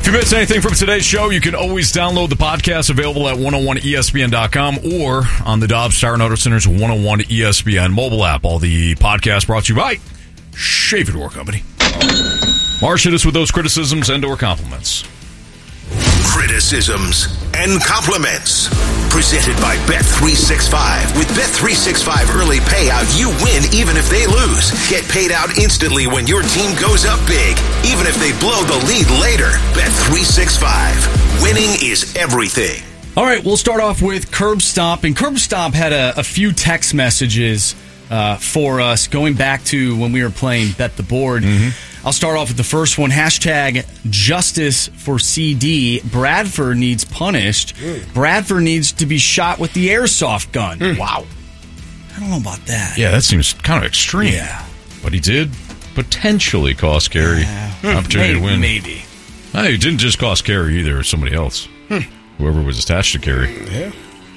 you missed anything from today's show, you can always download the podcast available at 101ESPN.com or on the Dobbs Tire and Auto Center's 101 ESPN mobile app. All the podcasts brought to you by Shave It Door Company. Marsh, hit us with those criticisms and or compliments. Criticisms and compliments. Presented by Bet365. With Bet365 early payout, you win even if they lose. Get paid out instantly when your team goes up big, even if they blow the lead later. Bet365. Winning is everything. All right, we'll start off with Curb Stomp. And Curb Stomp had a few text messages for us going back to when we were playing Bet the Board. I'll start off with the first one. Hashtag justice for CD. Bradford needs punished. Bradford needs to be shot with the airsoft gun. Wow. I don't know about that. Yeah, that seems kind of extreme. Yeah. But he did potentially cost Kerry opportunity to win. Maybe. He didn't just cost Kerry either, or somebody else. Whoever was attached to Kerry. Yeah.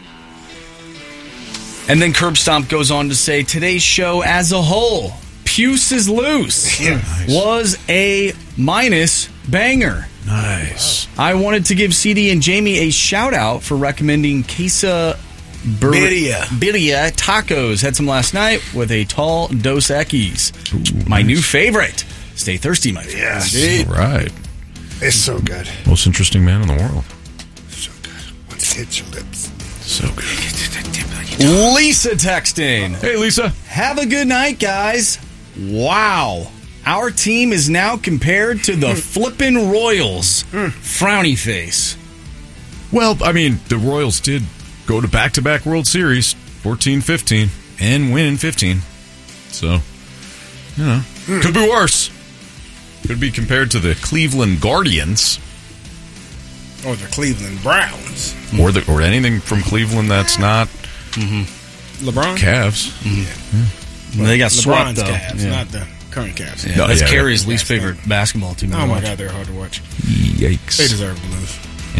And then Curb Stomp goes on to say, today's show as a whole, Puce is Loose was a minus banger. Nice. I wanted to give CD and Jamie a shout out for recommending Queso Birria tacos. Had some last night with a tall Dos Equis. My new favorite. Stay thirsty, my friend. Yes. Indeed. All right. It's so good. Most interesting man in the world. So good. Once hit your lips. So good. Lisa texting. Hey, Lisa. Have a good night, guys. Wow. Our team is now compared to the flippin' Royals. Frowny face. Well, I mean, the Royals did go to back-to-back World Series, 14-15, and win in 15. So, you know, could be worse. Could be compared to the Cleveland Guardians. Or the Cleveland Browns. Or anything from Cleveland that's not LeBron? Cavs. They got swept, LeBron's though. Cavs, Yeah. not the current Cavs. Yeah, No, that's yeah, Kerry's least favorite basketball team. Oh, my God, they're hard to watch. Yikes. They deserve to lose.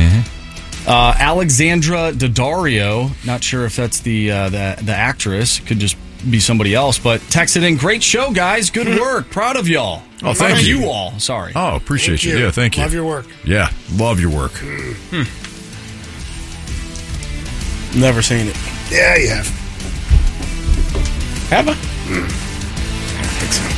Alexandra Daddario, not sure if that's the actress, could just be somebody else, but texted in, great show, guys. Good work. Proud of y'all. Oh, thank you. You all. Sorry. Oh, appreciate you. Yeah, thank you. Love your work. Yeah, love your work. Never seen it. Yeah, you have. Have I? I don't think so.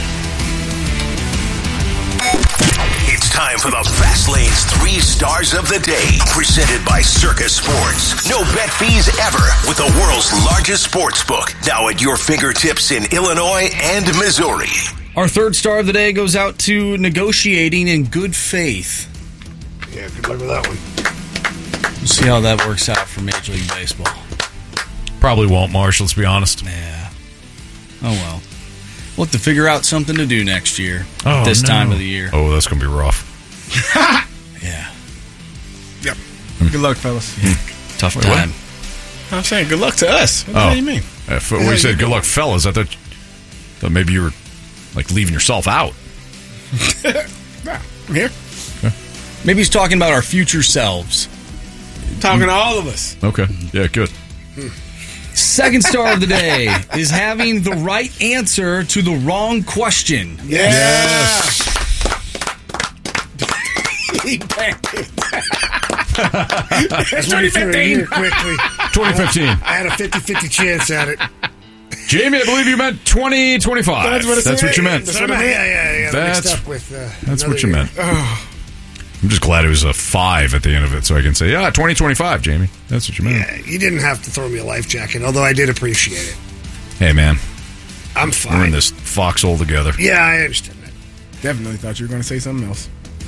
It's time for the Fast Lane's 3 Stars of the Day, presented by Circus Sports. No bet fees ever with the world's largest sports book, now at your fingertips in Illinois and Missouri. Our third star of the day goes out to negotiating in good faith. Yeah, good luck with that one. We'll see how that works out for Major League Baseball. Probably won't, Marsh, let's be honest. Yeah. Oh, well. We'll have to figure out something to do next year Oh, this no. time of the year. Oh, that's going to be rough. Yeah. Yep. Good luck, fellas. Tough Wait, time. I'm saying good luck to us. What do you mean? When you said good luck, fellas, I thought maybe you were like leaving yourself out. Nah, I'm here. Maybe he's talking about our future selves. Talking to all of us. Okay. Yeah, good. Second star of the day is having the right answer to the wrong question. Yes. That's when you threw it in here quickly. 2015. I had a 50-50 chance at it. Jamie, I believe you meant 2025. That's what you meant. That's what I meant. Yeah. That's- Mixed up with, That's what you another meant. I'm just glad it was a 5 at the end of it, so I can say, 2025, Jamie. That's what you meant. year. You didn't have to throw me a life jacket, although I did appreciate it. Hey, man, I'm we're in fine. this foxhole together. Yeah, I understand that. Definitely thought you were going to say something else.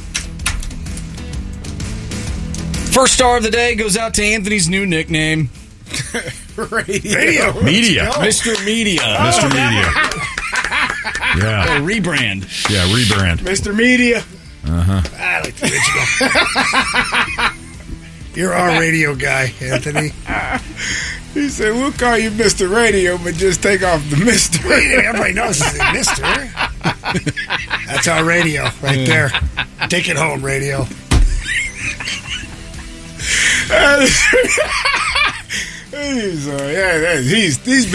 First star of the day goes out to Anthony's new nickname, Radio. Media. Mr. Media. Mr. Media. Yeah. A rebrand. Yeah, rebrand. Mr. Media. I like the rich guy. You're our radio guy, Anthony. He said, we'll call you Mr. Radio, but just take off the Mr. Everybody knows it's Mister. That's our radio right there. Take it home, radio.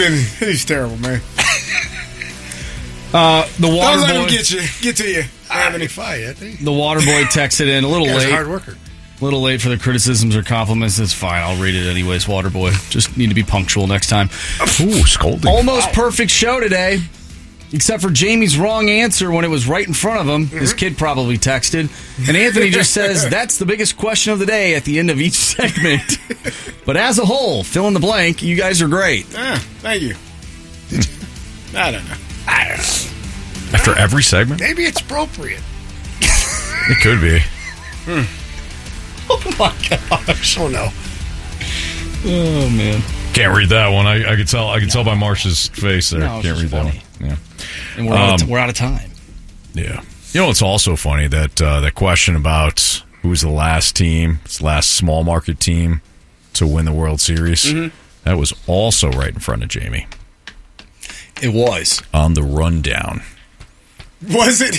He's terrible, man. The water Don't let him boy. get to you. I 75, Anthony. The water boy texted in a little Guy's a late. hard worker. A little late for the criticisms or compliments. It's fine. I'll read it anyways, Waterboy. Just need to be punctual next time. Ooh, scolding. Almost perfect show today, except for Jamie's wrong answer when it was right in front of him. His kid probably texted. And Anthony just says, that's the biggest question of the day at the end of each segment. But as a whole, fill in the blank, you guys are great. Thank you. I don't know. After every segment? Maybe it's appropriate. It could be. Oh, my gosh. Oh, no. Oh, man. Can't read that one. I could tell by Marsh's face there. No, it's Can't read just that funny. one. Yeah. And we're out of time. Yeah. You know, it's also funny that that question about who was the last small market team to win the World Series, that was also right in front of Jamie. It was. On the rundown. Was it?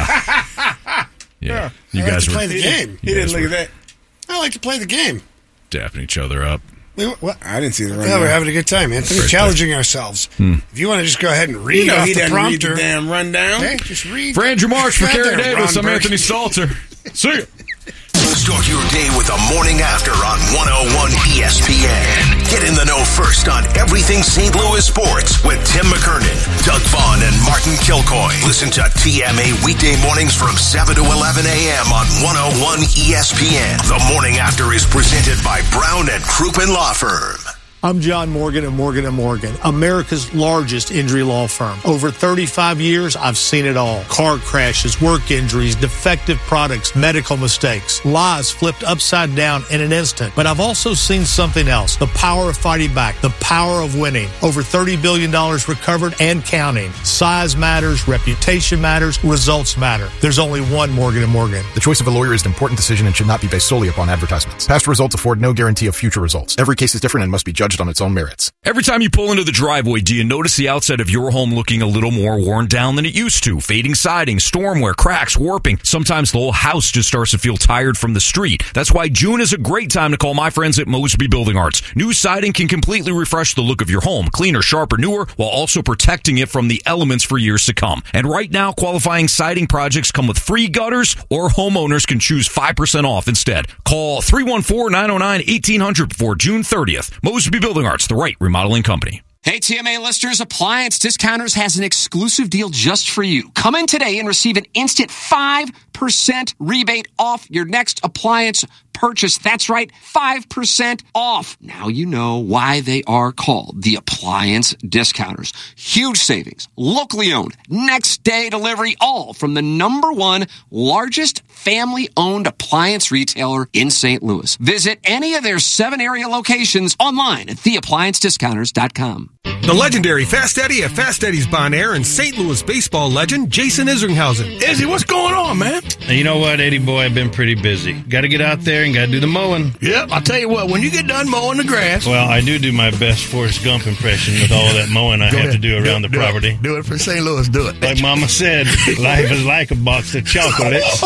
Yeah. You guys to were play the game. He didn't look at that. I like to play the game. dapping each other up. I didn't see the rundown. Yeah, we're having a good time, Anthony. Challenging ourselves. If you want to just go ahead and read off he the doesn't prompter. read the damn rundown. Okay, just read. For Andrew Marsh, for Right Kerry there, Davis, Ron I'm Burke. Anthony Stalter. See ya. Start your day with the morning after on 101 ESPN. Get in the know first on everything St. Louis sports with Tim McKernan, Doug Vaughn, and Martin Kilcoy. Listen to TMA weekday mornings from 7 to 11 a.m. on 101 ESPN. The morning after is presented by Brown and Crouppen Law Firm. I'm John Morgan of Morgan & Morgan, America's largest injury law firm. Over 35 years, I've seen it all. Car crashes, work injuries, defective products, medical mistakes, lies flipped upside down in an instant. But I've also seen something else, the power of fighting back, the power of winning. Over $30 billion recovered and counting. Size matters, reputation matters, results matter. There's only one Morgan & Morgan. The choice of a lawyer is an important decision and should not be based solely upon advertisements. Past results afford no guarantee of future results. Every case is different and must be judged on its own merits. Every time you pull into the driveway, do you notice the outside of your home looking a little more worn down than it used to? Fading siding, stormwear, cracks, warping. Sometimes the whole house just starts to feel tired from the street. That's why June is a great time to call my friends at Mosby Building Arts. New siding can completely refresh the look of your home. Cleaner, sharper, newer, while also protecting it from the elements for years to come. And right now, qualifying siding projects come with free gutters, or homeowners can choose 5% off instead. Call 314-909-1800 before June 30th. Mosby Building Arts, the right remodeling company. Hey, TMA listeners, Appliance Discounters has an exclusive deal just for you. Come in today and receive an instant 5% rebate off your next appliance purchase. That's right, 5% off. Now you know why they are called the Appliance Discounters. Huge savings, locally owned, next day delivery, all from the #1 largest family-owned appliance retailer in St. Louis. Visit any of their 7 area locations online at theappliancediscounters.com. The legendary Fast Eddie at Fast Eddie's Bon Air and St. Louis baseball legend Jason Isringhausen. Izzy, what's going on, man? You know what, Eddie boy, I've been pretty busy. Got to get out there and got to do the mowing. Yep, I'll tell you what, when you get done mowing the grass... Well, I do my best Forrest Gump impression with all that mowing I have to do around the property. Do it for St. Louis, do it. Like Mama said, life is like a box of chocolates.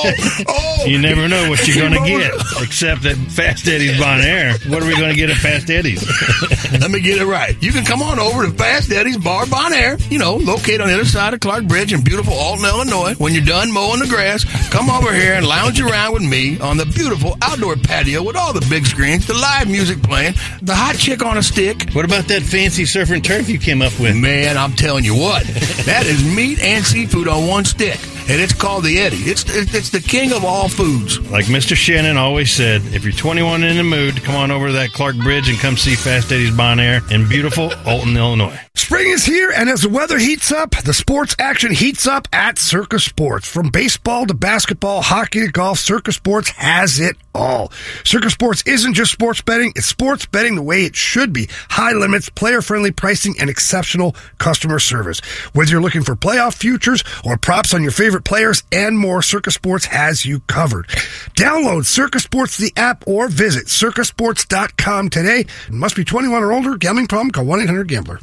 You never know what you're going to get, except at Fast Eddie's Bon Air. What are we going to get at Fast Eddie's? Let me get it right. You can come on over to Fast Eddie's Bar Bon Air, located on the other side of Clark Bridge in beautiful Alton, Illinois. When you're done mowing the grass, come over here and lounge around with me on the beautiful outdoor patio with all the big screens, the live music playing, the hot chick on a stick. What about that fancy surf and turf you came up with? Man, I'm telling you what, that is meat and seafood on one stick. And it's called the Eddie. It's the king of all foods. Like Mr. Shannon always said, if you're 21 and in the mood, come on over to that Clark Bridge and come see Fast Eddie's Bon Air in beautiful Alton, Illinois. Spring is here, and as the weather heats up, the sports action heats up at Circus Sports. From baseball to basketball, hockey to golf, Circus Sports has it all. Circus Sports isn't just sports betting, it's sports betting the way it should be. High limits, player-friendly pricing, and exceptional customer service. Whether you're looking for playoff futures or props on your favorite players and more, Circus Sports has you covered. Download Circus Sports, the app, or visit circusports.com today. It must be 21 or older. Gambling problem? Call 1-800-GAMBLER.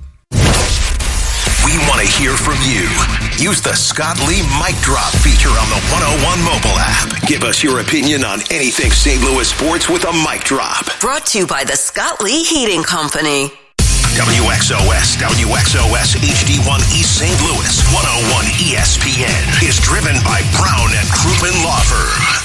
We want to hear from you. Use the Scott Lee Mic Drop feature on the 101 mobile app. Give us your opinion on anything St. Louis sports with a mic drop. Brought to you by the Scott Lee Heating Company. WXOS, WXOS HD1 East St. Louis, 101 ESPN is driven by Brown and Crouppen Law Firm.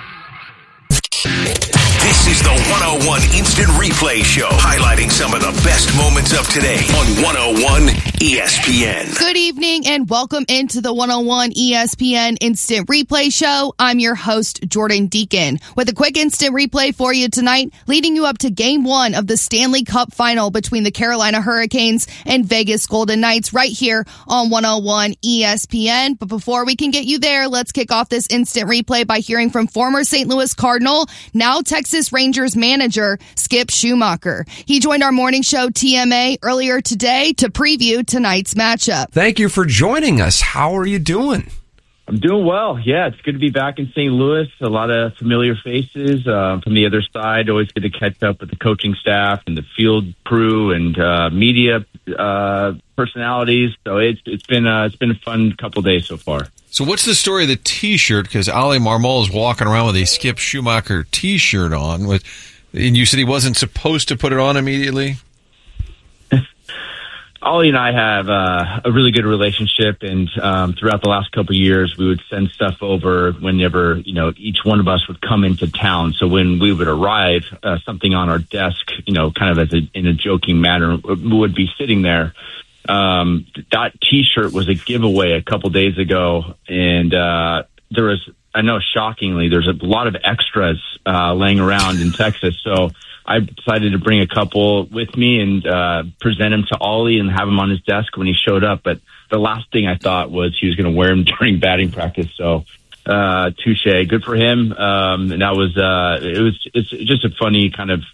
This is the 101 Instant Replay Show, highlighting some of the best moments of today on 101 ESPN. Good evening and welcome into the 101 ESPN Instant Replay Show. I'm your host, Jordan Deacon, with a quick instant replay for you tonight, leading you up to Game 1 of the Stanley Cup Final between the Carolina Hurricanes and Vegas Golden Knights right here on 101 ESPN. But before we can get you there, let's kick off this instant replay by hearing from former St. Louis Cardinal, now Texas Rangers manager, Skip Schumacher. He joined our morning show TMA earlier today to preview tonight's matchup. Thank you for joining us. How are you doing? I'm doing well. Yeah, it's good to be back in St. Louis. A lot of familiar faces from the other side. Always good to catch up with the coaching staff and the field crew and media personalities. So it's been a fun couple days so far. So what's the story of the T-shirt? Because Ali Marmol is walking around with a Skip Schumacher T-shirt on. And you said he wasn't supposed to put it on immediately? Ollie and I have a really good relationship, and throughout the last couple of years, we would send stuff over whenever, each one of us would come into town. So when we would arrive, something on our desk, kind of in a joking manner, would be sitting there. That T-shirt was a giveaway a couple days ago, and there was, I know, shockingly, there's a lot of extras laying around in Texas. So I decided to bring a couple with me and present them to Ollie and have him on his desk when he showed up. But the last thing I thought was he was going to wear them during batting practice. So touche, good for him. And that was it's just a funny kind of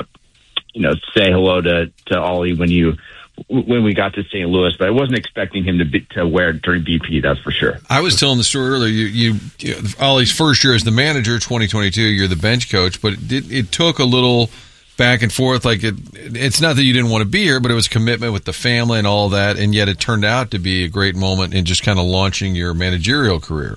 say hello to Ollie when we got to St. Louis, but I wasn't expecting him to wear it during BP, that's for sure. I was telling the story earlier. You Ollie's first year as the manager, 2022, you're the bench coach, but it took a little back and forth. Like it's not that you didn't want to be here, but it was commitment with the family and all that, and yet it turned out to be a great moment in just kind of launching your managerial career.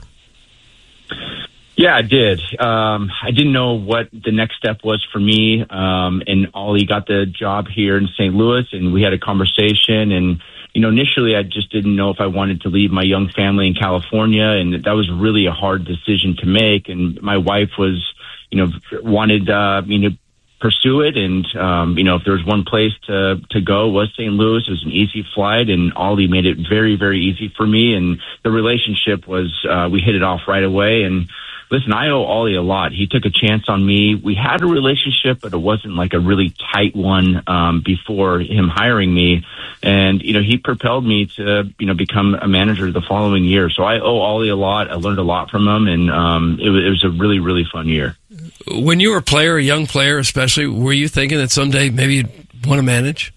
Yeah, I did. I didn't know what the next step was for me. And Ollie got the job here in St. Louis, and we had a conversation. And, initially I just didn't know if I wanted to leave my young family in California. And that was really a hard decision to make. And my wife was, wanted me to pursue it. And, if there was one place to go, it was St. Louis. It was an easy flight, and Ollie made it very, very easy for me. And the relationship was, we hit it off right away. And listen, I owe Ollie a lot. He took a chance on me. We had a relationship, but it wasn't like a really tight one before him hiring me. And, he propelled me to, become a manager the following year. So I owe Ollie a lot. I learned a lot from him, and it was a really, really fun year. When you were a young player especially, were you thinking that someday maybe you'd want to manage?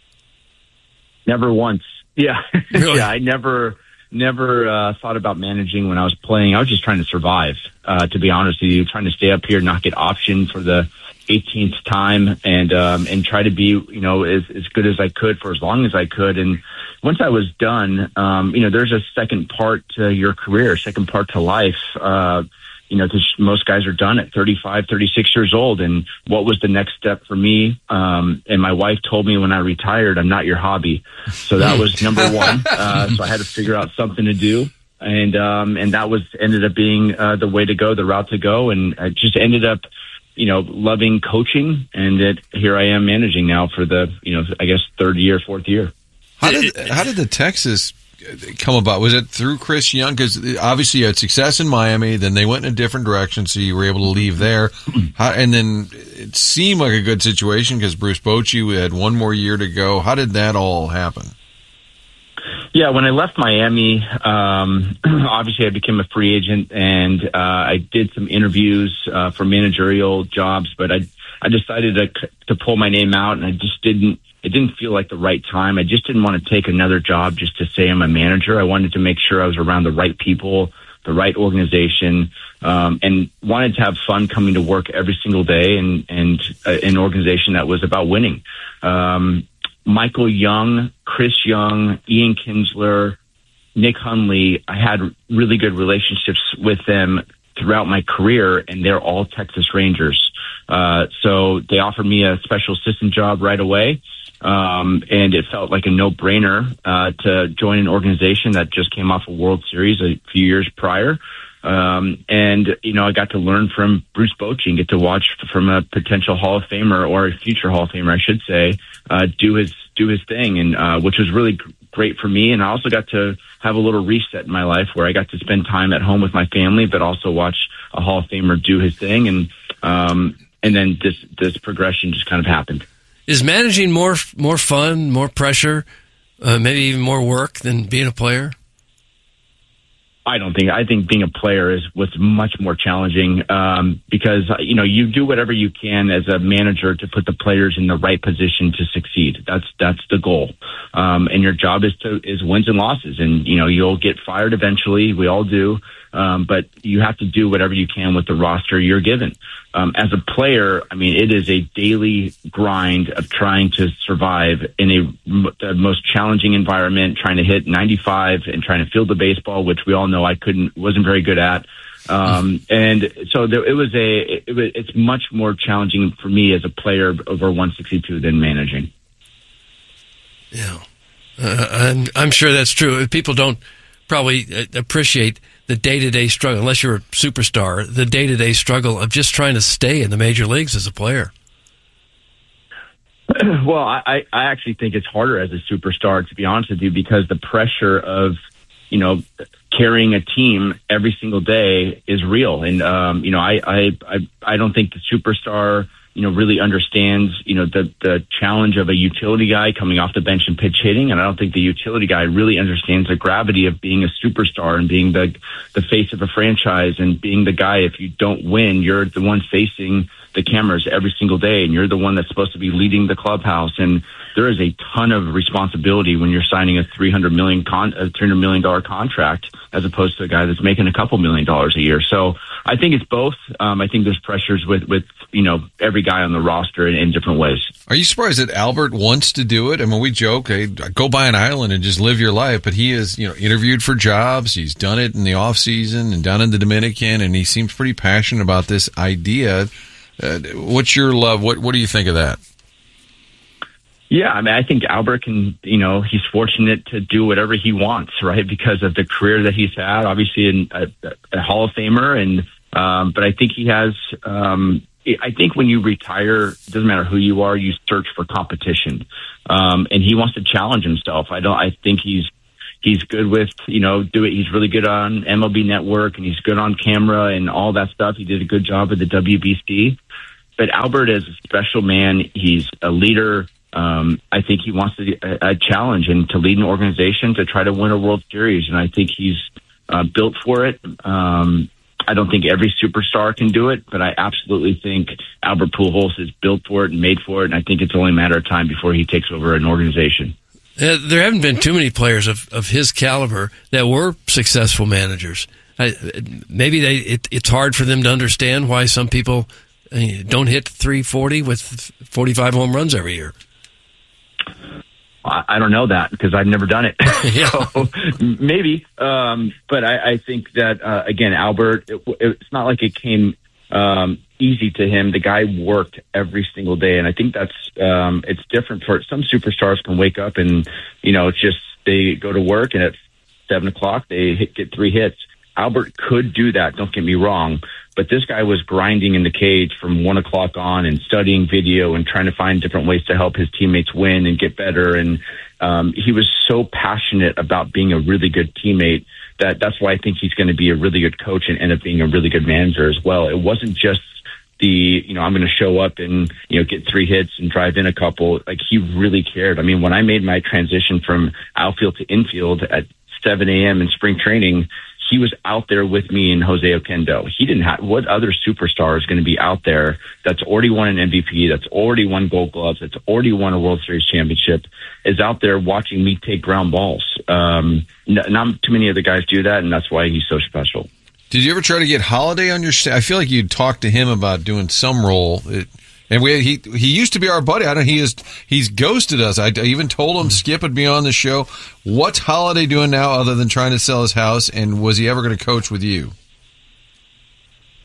Never once. Yeah. Really? Yeah, I never thought about managing when I was playing. I was just trying to survive, to be honest with you, trying to stay up here, not get optioned for the 18th time, and try to be, as good as I could for as long as I could. And once I was done, there's a second part to your career, second part to life. Because most guys are done at 35, 36 years old. And what was the next step for me? And my wife told me when I retired, I'm not your hobby. So that was number one. So I had to figure out something to do. And that ended up being the way to go, the route to go. And I just ended up, loving coaching. And here I am managing now for the, I guess, fourth year. How did the Texas come about? Was it through Chris Young? Because obviously you had success in Miami, then they went in a different direction, so you were able to leave there. And then it seemed like a good situation because Bruce Bochy had one more year to go. How did that all happen? Yeah, when I left Miami, obviously I became a free agent, and I did some interviews for managerial jobs, but I decided to pull my name out, and it didn't feel like the right time. I just didn't want to take another job just to say I'm a manager. I wanted to make sure I was around the right people, the right organization, and wanted to have fun coming to work every single day and an organization that was about winning. Michael Young, Chris Young, Ian Kinsler, Nick Hundley, I had really good relationships with them throughout my career, and they're all Texas Rangers. So they offered me a special assistant job right away. And it felt like a no-brainer to join an organization that just came off a World Series a few years prior. And, you know, I got to learn from Bruce Bochy and get to watch from a potential Hall of Famer, or a future Hall of Famer, I should say, do his thing, and which was really great for me. And I also got to have a little reset in my life where I got to spend time at home with my family, but also watch a Hall of Famer do his thing. And then this progression just kind of happened. Is managing more fun, more pressure, maybe even more work than being a player? I think being a player was much more challenging because, you know, you do whatever you can as a manager to put the players in the right position to succeed. That's the goal. And your job is wins and losses. And, you know, you'll get fired eventually. We all do. But you have to do whatever you can with the roster you're given. As a player, I mean, it is a daily grind of trying to survive in the most challenging environment, trying to hit 95 and trying to field the baseball, which we all know I wasn't very good at. And so it's much more challenging for me as a player over 162 than managing. Yeah. I'm sure that's true. People don't probably appreciate the day-to-day struggle, unless you're a superstar, the day-to-day struggle of just trying to stay in the major leagues as a player. Well, I actually think it's harder as a superstar, to be honest with you, because the pressure of, you know, carrying a team every single day is real. And, you know, I don't think the superstar, you know, really understands, you know, the challenge of a utility guy coming off the bench and pitch hitting. And I don't think the utility guy really understands the gravity of being a superstar and being the face of a franchise and being the guy. If you don't win, you're the one facing the cameras every single day, and you're the one that's supposed to be leading the clubhouse. And there is a ton of responsibility when you're signing a $300 million contract, as opposed to a guy that's making a couple $1 million a year. So I think it's both. I think there's pressures with you know, every guy on the roster in different ways. Are you surprised that Albert wants to do it? I mean, we joke, hey, go buy an island and just live your life, but he is, you know, interviewed for jobs. He's done it in the off season and down in the Dominican, and he seems pretty passionate about this idea. What's your love? What do you think of that? Yeah, I mean, I think Albert can, you know, he's fortunate to do whatever he wants, right? Because of the career that he's had, obviously a Hall of Famer. And, but I think he has, I think when you retire, it doesn't matter who you are, you search for competition. And he wants to challenge himself. I think he's good with, you know, he's really good on MLB Network, and he's good on camera and all that stuff. He did a good job at the WBC. But Albert is a special man. He's a leader. I think he wants a challenge and to lead an organization to try to win a World Series. And I think he's built for it. I don't think every superstar can do it, but I absolutely think Albert Pujols is built for it and made for it. And I think it's only a matter of time before he takes over an organization. There haven't been too many players of his caliber that were successful managers. Maybe it's hard for them to understand why some people don't hit 340 with 45 home runs every year. I don't know that because I've never done it. So maybe. But I think that, again, Albert, it's not like it came easy to him. The guy worked every single day. And I think that's it's different for some superstars can wake up and, you know, it's just they go to work and at 7 o'clock they get 3 hits. Albert could do that. Don't get me wrong. But this guy was grinding in the cage from 1 o'clock on and studying video and trying to find different ways to help his teammates win and get better. And he was so passionate about being a really good teammate that's why I think he's going to be a really good coach and end up being a really good manager as well. It wasn't just I'm going to show up and, you know, get 3 hits and drive in a couple. Like, he really cared. I mean, when I made my transition from outfield to infield at 7 a.m. in spring training, he was out there with me and Jose Oquendo. He didn't have, what other superstar is going to be out there that's already won an MVP, that's already won Gold Gloves, that's already won a World Series championship, is out there watching me take ground balls. Not too many other guys do that, and that's why he's so special. Did you ever try to get Holiday on your staff? I feel like you'd talked to him about doing some role. And he used to be our buddy. I don't. He's ghosted us. I even told him Skip would be on the show. What's Holiday doing now other than trying to sell his house? And was he ever going to coach with you?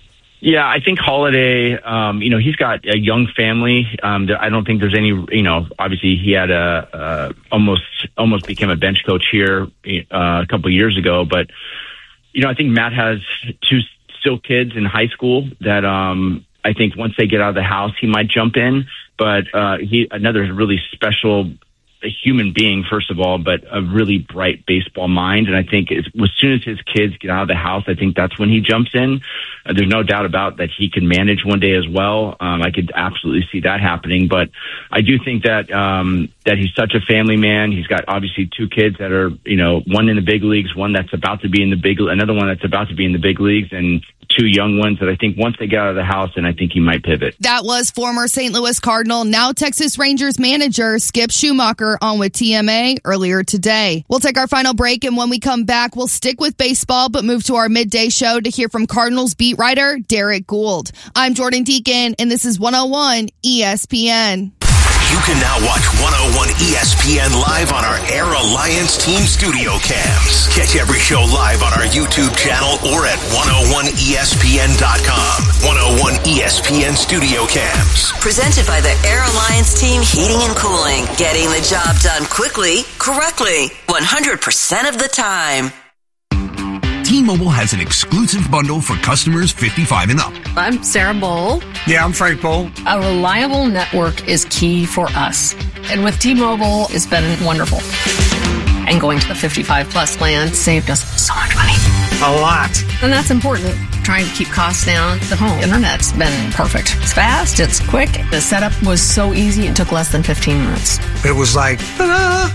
Yeah, I think Holiday, he's got a young family. I don't think there's any, obviously he had almost became a bench coach here a couple of years ago. But, I think Matt has two still kids in high school that I think once they get out of the house, he might jump in. But another really special human being, first of all, but a really bright baseball mind. And I think as soon as his kids get out of the house, I think that's when he jumps in. There's no doubt about that he can manage one day as well. I could absolutely see that happening. But I do think that he's such a family man. He's got obviously two kids that are, one in the big leagues, one that's about to be in another one that's about to be in the big leagues, and two young ones that I think once they get out of the house, and I think he might pivot. That was former St. Louis Cardinal, now Texas Rangers manager Skip Schumacher on with TMA earlier today. We'll take our final break, and when we come back, we'll stick with baseball, but move to our midday show to hear from Cardinals beat writer Derek Gould. I'm Jordan Deacon, and this is 101 ESPN. You can now watch 101 ESPN live on our Air Alliance Team Studio Cams. Catch every show live on our YouTube channel or at 101ESPN.com. 101 ESPN Studio Cams. Presented by the Air Alliance Team Heating and Cooling. Getting the job done quickly, correctly, 100% of the time. T-Mobile has an exclusive bundle for customers 55 and up. I'm Sarah Bowl. Yeah, I'm Frank Bowl. A reliable network is key for us. And with T-Mobile, it's been wonderful. And going to the 55 plus plan saved us so much money. A lot. And that's important. Trying to keep costs down. The home internet's been perfect. It's fast. It's quick. The setup was so easy. It took less than 15 minutes. It was like, ta-da!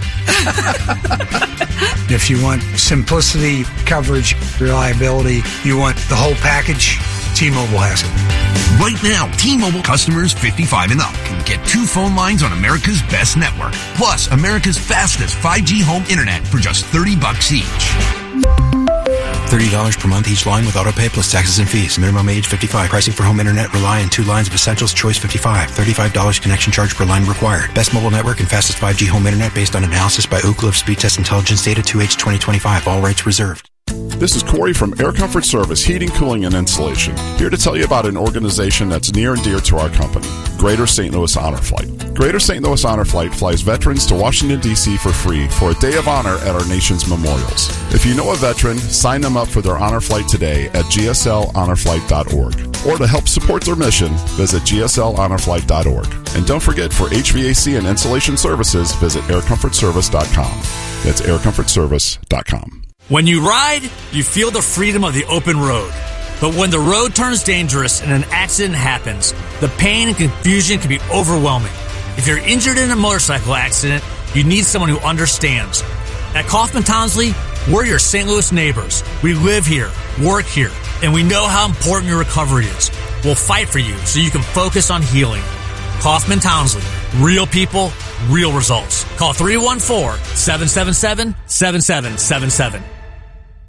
If you want simplicity, coverage, reliability, you want the whole package, T-Mobile has it. Right now, T-Mobile customers 55 and up can get 2 phone lines on America's best network, plus America's fastest 5G home internet for just $30 each. $30 per month each line with autopay plus taxes and fees. Minimum age 55. Pricing for home internet rely on 2 lines of Essentials Choice 55. $35 connection charge per line required. Best mobile network and fastest 5G home internet based on analysis by Ookla of Speed Test Intelligence data 2H 2025. All rights reserved. This is Corey from Air Comfort Service Heating, Cooling, and Insulation, here to tell you about an organization that's near and dear to our company, Greater St. Louis Honor Flight. Greater St. Louis Honor Flight flies veterans to Washington, D.C. for free for a day of honor at our nation's memorials. If you know a veteran, sign them up for their honor flight today at gslhonorflight.org. Or to help support their mission, visit gslhonorflight.org. And don't forget, for HVAC and insulation services, visit aircomfortservice.com. That's aircomfortservice.com. When you ride, you feel the freedom of the open road. But when the road turns dangerous and an accident happens, the pain and confusion can be overwhelming. If you're injured in a motorcycle accident, you need someone who understands. At Kaufman Townsley, we're your St. Louis neighbors. We live here, work here, and we know how important your recovery is. We'll fight for you so you can focus on healing. Kaufman Townsley. Real people, real results. Call 314-777-7777.